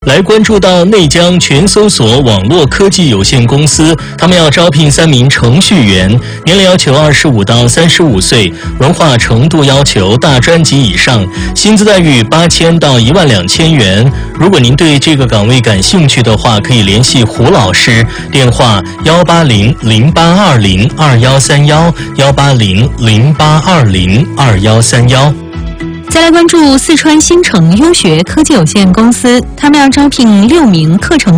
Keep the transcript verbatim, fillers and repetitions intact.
来关注到内江全搜索网络科技有限公司，他们要招聘三名程序员，年龄要求二十五到三十五岁，文化程度要求大专级以上，薪资待遇八千到一万两千元。如果您对这个岗位感兴趣的话，可以联系胡老师，电话幺八零零八二零二幺三幺幺八零零八二零二幺三幺。 再来关注四川新城优学科技有限公司，他们要招聘六名课程